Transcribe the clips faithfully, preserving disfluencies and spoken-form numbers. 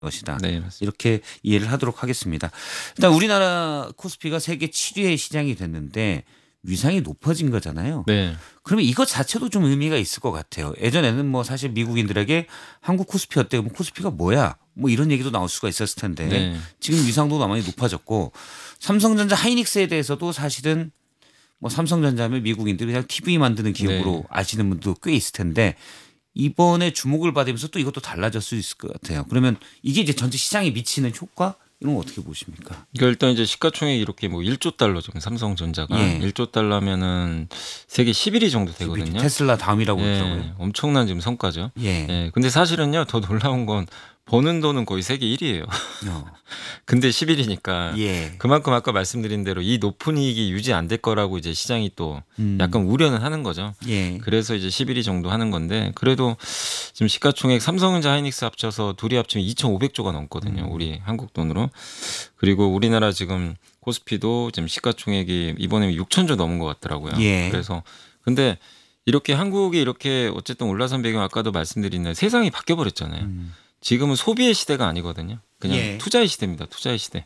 것이다. 네, 맞습니다. 이렇게 이해를 하도록 하겠습니다. 일단 우리나라 코스피가 세계 칠 위의 시장이 됐는데 위상이 높아진 거잖아요. 네. 그러면 이것 자체도 좀 의미가 있을 것 같아요. 예전에는 뭐 사실 미국인들에게 한국 코스피 어때? 뭐 코스피가 뭐야? 뭐 이런 얘기도 나올 수가 있었을 텐데 네. 지금 위상도 많이 높아졌고 삼성전자 하이닉스에 대해서도 사실은 뭐 삼성전자면 미국인들이 그냥 티비 만드는 기업으로 네. 아시는 분도 꽤 있을 텐데 이번에 주목을 받으면서 또 이것도 달라질 수 있을 것 같아요. 그러면 이게 이제 전체 시장에 미치는 효과 이런 거 어떻게 보십니까? 그러니까 일단 이제 시가총액이 이렇게 뭐 일조 달러 지금 삼성전자가 예. 일조 달러면은 세계 십일 위 정도 되거든요. 테슬라 다음이라고 예, 그러더라고요. 엄청난 지금 성과죠. 예. 예. 근데 사실은요 더 놀라운 건 버는 돈은 거의 세계 일 위예요. 어. 근데 십일 위니까 예. 그만큼 아까 말씀드린 대로 이 높은 이익이 유지 안 될 거라고 이제 시장이 또 음. 약간 우려는 하는 거죠. 예. 그래서 이제 십일 위 정도 하는 건데 그래도 지금 시가총액 삼성전자 하이닉스 합쳐서 둘이 합치면 이천오백조가 넘거든요. 음. 우리 한국 돈으로. 그리고 우리나라 지금 코스피도 지금 시가총액이 이번에 육천조 넘은 것 같더라고요. 예. 그래서 근데 이렇게 한국이 이렇게 어쨌든 올라선 배경 아까도 말씀드린 대로 세상이 바뀌어 버렸잖아요. 음. 지금은 소비의 시대가 아니거든요. 그냥 예. 투자의 시대입니다. 투자의 시대.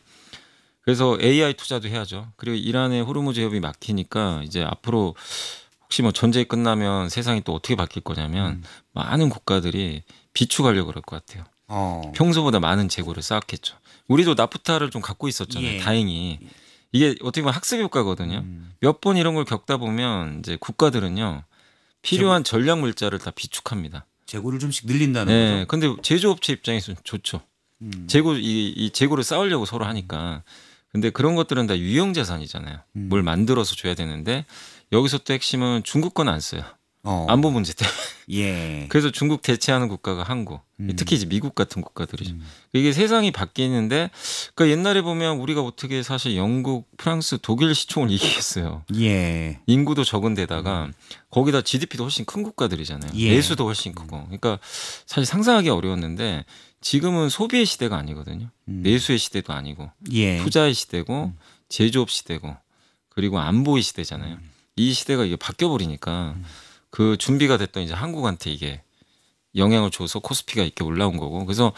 그래서 에이아이 투자도 해야죠. 그리고 이란의 호르무즈 해협이 막히니까 이제 앞으로 혹시 뭐 전쟁이 끝나면 세상이 또 어떻게 바뀔 거냐면 음. 많은 국가들이 비축하려고 그럴 것 같아요. 어. 평소보다 많은 재고를 쌓았겠죠. 우리도 나프타를 좀 갖고 있었잖아요. 예. 다행히. 이게 어떻게 보면 학습 효과거든요. 음. 몇 번 이런 걸 겪다 보면 이제 국가들은요. 필요한 전략 물자를 다 비축합니다. 재고를 좀씩 늘린다는 네. 거죠. 근데 제조업체 입장에서는 좋죠. 음. 재고 이, 이 재고를 쌓으려고 서로 하니까. 근데 그런 것들은 다 유형 자산이잖아요. 음. 뭘 만들어서 줘야 되는데 여기서 또 핵심은 중국 건 안 써요. 어. 안보 문제 때문에. 예. 그래서 중국 대체하는 국가가 한국. 음. 특히 이제 미국 같은 국가들이죠. 음. 이게 세상이 바뀌는데 그러니까 옛날에 보면 우리가 어떻게 사실 영국, 프랑스, 독일 시총을 이기겠어요. 예. 인구도 적은 데다가 거기다 지디피도 훨씬 큰 국가들이잖아요. 예. 내수도 훨씬 크고. 그러니까 사실 상상하기 어려웠는데 지금은 소비의 시대가 아니거든요. 음. 내수의 시대도 아니고 예. 투자의 시대고 제조업 시대고 그리고 안보의 시대잖아요. 이 시대가 이게 바뀌어 버리니까 그 준비가 됐던 이제 한국한테 이게 영향을 줘서 코스피가 이렇게 올라온 거고. 그래서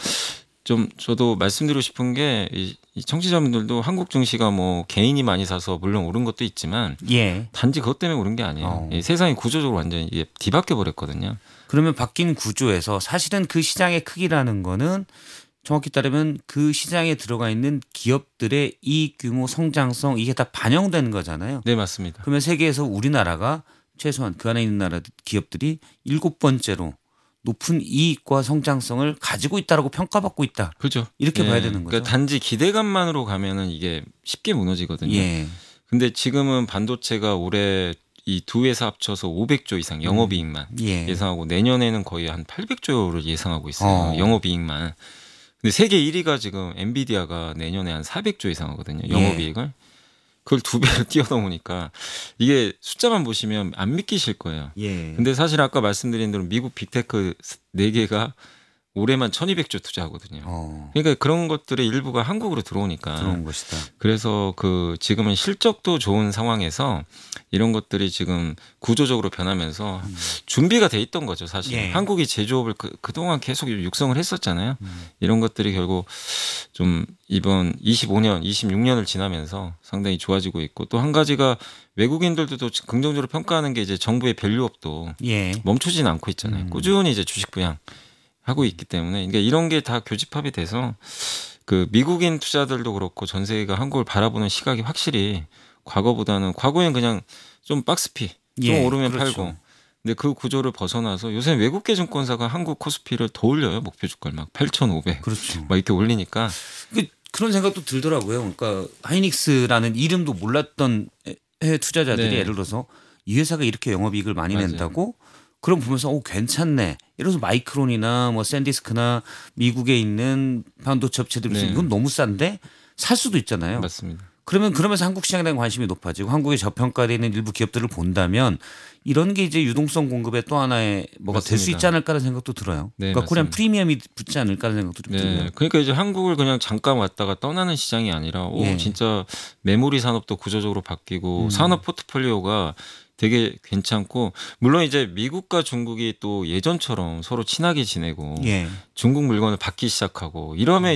좀 저도 말씀드리고 싶은 게 이 청취자분들도 한국 증시가 뭐 개인이 많이 사서 물론 오른 것도 있지만 예. 단지 그것 때문에 오른 게 아니에요. 어. 이 세상이 구조적으로 완전히 이게 뒤바뀌어 버렸거든요. 그러면 바뀐 구조에서 사실은 그 시장의 크기라는 거는 정확히 따르면 그 시장에 들어가 있는 기업들의 이익 규모, 성장성 이게 다 반영되는 거잖아요. 네, 맞습니다. 그러면 세계에서 우리나라가 최소한 그 안에 있는 나라 기업들이 일곱 번째로 높은 이익과 성장성을 가지고 있다라고 평가받고 있다. 그렇죠. 이렇게 봐야 되는 거죠. 그러니까 단지 기대감만으로 가면은 이게 쉽게 무너지거든요. 예. 근데 지금은 반도체가 올해 이 두 회사 합쳐서 오백조 이상 영업이익만 예. 예상하고 내년에는 거의 한 팔백조를 예상하고 있어요. 어. 영업이익만. 근데 세계 일 위가 지금 엔비디아가 내년에 한 사백조 이상 하거든요. 영업이익을. 그걸 두 배로 뛰어넘으니까 이게 숫자만 보시면 안 믿기실 거예요. 예. 근데 사실 아까 말씀드린 대로 미국 빅테크 네 개가 올해만 천이백조 투자하거든요. 어. 그러니까 그런 것들의 일부가 한국으로 들어오니까. 들어온 것이다. 그래서 그 지금은 실적도 좋은 상황에서 이런 것들이 지금 구조적으로 변하면서 음. 준비가 돼 있던 거죠, 사실. 예. 한국이 제조업을 그, 그동안 계속 육성을 했었잖아요. 음. 이런 것들이 결국 좀 이번 이십오 년, 이십육 년을 지나면서 상당히 좋아지고 있고 또 한 가지가 외국인들도 또 긍정적으로 평가하는 게 이제 정부의 밸류업도 예. 멈추진 않고 있잖아요. 음. 꾸준히 이제 주식 부양 하고 있기 때문에 그러니까 이런 게 다 교집합이 돼서 그 미국인 투자들도 그렇고 전 세계가 한국을 바라보는 시각이 확실히 과거보다는 과거엔 그냥 좀 박스피 좀 예, 오르면 그렇죠. 팔고 근데 그 구조를 벗어나서 요새 외국계 증권사가 한국 코스피를 더 올려요. 목표 주가를 막 팔천오백 그렇죠. 막 이렇게 올리니까 그, 그런 생각도 들더라고요. 그러니까 하이닉스라는 이름도 몰랐던 해외 투자자들이 네. 예를 들어서 이 회사가 이렇게 영업이익을 많이 맞아요. 낸다고 그럼 보면서 오 괜찮네. 예를 들어서 마이크론이나 뭐 샌디스크나 미국에 있는 반도체 업체들 네. 이건 너무 싼데 살 수도 있잖아요. 맞습니다. 그러면 그러면서 한국 시장에 대한 관심이 높아지고 한국에 저평가되어 있는 일부 기업들을 본다면 이런 게 이제 유동성 공급의 또 하나의 뭐가 될 수 맞습니다. 있지 않을까라는 생각도 들어요. 네, 그러니까 코리안 맞습니다. 프리미엄이 붙지 않을까라는 생각도 좀 들고요. 네, 그러니까 이제 한국을 그냥 잠깐 왔다가 떠나는 시장이 아니라 오, 예. 진짜 메모리 산업도 구조적으로 바뀌고 음. 산업 포트폴리오가 되게 괜찮고 물론 이제 미국과 중국이 또 예전처럼 서로 친하게 지내고 예. 중국 물건을 받기 시작하고 이러면